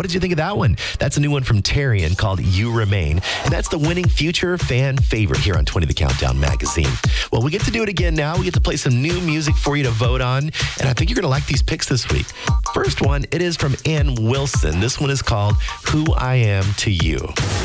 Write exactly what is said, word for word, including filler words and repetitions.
What did you think of that one? That's a new one from Tarian called You Remain. And that's the winning future fan favorite here on twenty The Countdown magazine. Well, we get to do it again now. We get to play some new music for you to vote on. And I think you're going to like these picks this week. First one, it is from Ann Wilson. This one is called Who I Am to You.